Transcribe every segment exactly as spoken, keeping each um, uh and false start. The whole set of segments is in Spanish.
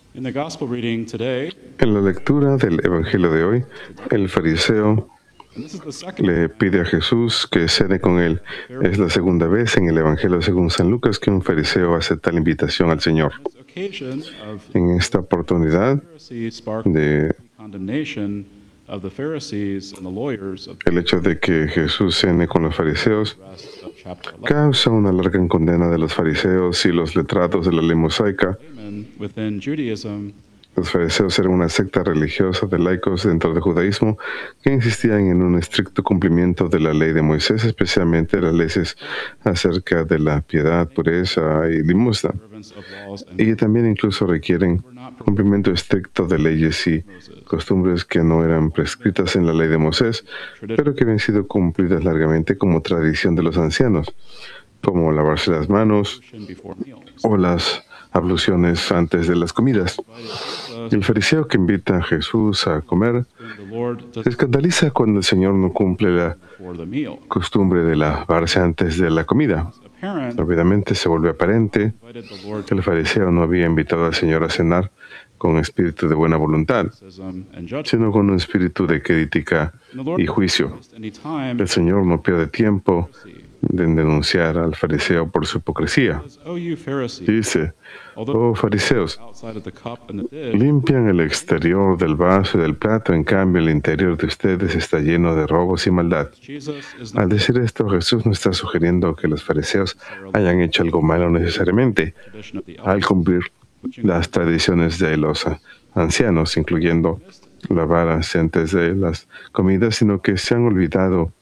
In the gospel reading today, En la lectura del Evangelio de hoy, el fariseo and this is the second le pide a Jesús que cene con él. Es la segunda vez en el Evangelio según San Lucas que un fariseo hace tal invitación al Señor. on this occasion of En esta oportunidad, Pharisees sparked de condemnation of the Pharisees and the lawyers of el hecho de que Jesús cene con los fariseos the rest of chapter eleven. causa una larga condena de los fariseos y los letrados de la ley mosaica. Laymen within Judaism Los fariseos eran una secta religiosa de laicos dentro del judaísmo que insistían en un estricto cumplimiento de la ley de Moisés, especialmente las leyes acerca de la piedad, pureza y limosna. observance of laws and Y también incluso requieren cumplimiento estricto de leyes y costumbres que no eran prescritas en la ley de Moisés, pero que habían sido cumplidas largamente como tradición de los ancianos, como lavarse las manos devotion before meals. o las abluciones antes de las comidas. El fariseo que invita a Jesús a comer When the Lord does se escandaliza cuando el Señor no cumple la before the meal. costumbre de lavarse antes de la comida. Apparent Rápidamente se vuelve aparente invited the Lord que el fariseo no había invitado al Señor a cenar con espíritu de buena voluntad, criticism and judgment. sino con un espíritu de crítica And the Lord y juicio. doesn't waste any time El Señor no pierde tiempo Pharisee. en denunciar al fariseo por su hipocresía. Says, "Oh, you Pharisees, Dice, although oh fariseos, outside of the cup and the dish, limpian el exterior del vaso y del plato, en cambio el interior de ustedes está lleno de robos y maldad. Jesus is Al not decir esto, Jesús no está sugiriendo que los fariseos hayan hecho algo malo necesariamente the tradition of the al elders, cumplir las tradiciones de los a- ancianos, incluyendo lavarse antes de las comidas, sino que se han olvidado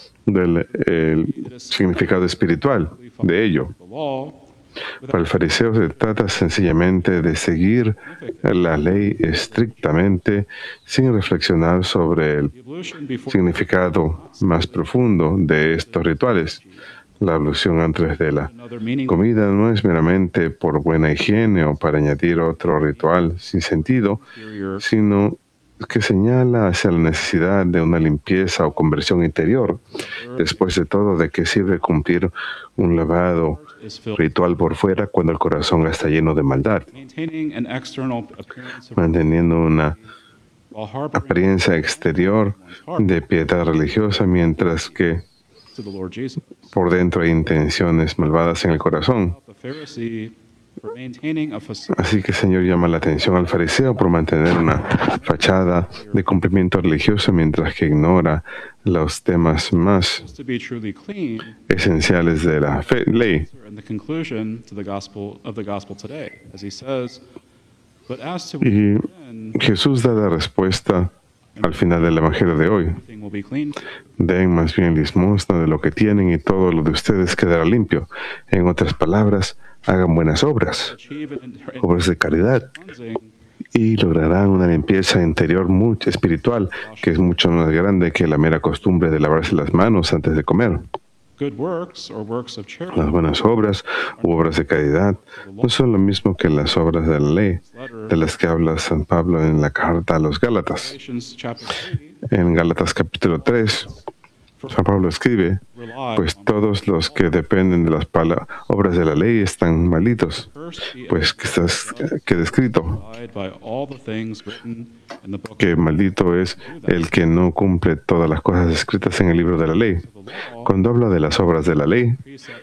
del el significado espiritual de ello. the law, Para el fariseo se trata sencillamente de seguir la ley estrictamente sin reflexionar sobre el the ablution before significado más profundo de estos rituales. La ablución antes de la another meaning comida no es meramente por buena higiene o para añadir otro ritual sin sentido, superior sino que señala hacia la necesidad de una limpieza o conversión interior. Después de todo, ¿de qué sirve cumplir un lavado is filled ritual por fuera cuando el corazón está lleno de maldad, maintaining an external appearance of manteniendo una while harboring apariencia exterior de piedad religiosa, mientras que to the Lord Jesus? por dentro hay intenciones malvadas en el corazón? The Pharisee for maintaining a facade Así que el Señor llama la atención al fariseo por mantener una fachada de cumplimiento religioso, mientras que ignora los temas más to be truly clean esenciales de la fe- ley. in the conclusion to the gospel of the gospel today, as he says, but as to Y then Jesús da la respuesta al final del Evangelio de hoy. everything will be clean. Den más bien limosna de lo que tienen y todo lo de ustedes quedará limpio. En otras palabras, hagan buenas obras, Achieve an obras de caridad, cleansing y lograrán una limpieza interior muy espiritual, que es mucho más grande que la mera costumbre de lavarse las manos antes de comer. good works or works of charity. Las buenas obras u obras de caridad no son lo mismo que las obras de la ley, de las que habla San Pablo en la carta a los Gálatas. Galatians chapter three En Gálatas capítulo tres, San Pablo escribe, rely pues on todos los que dependen de las pala- obras de la ley están malditos, first the pues que está queda escrito abide by all the things written in the book que maldito es el que no cumple todas las cosas escritas en el libro de la ley. of the law, Cuando habla de las obras de la ley, precept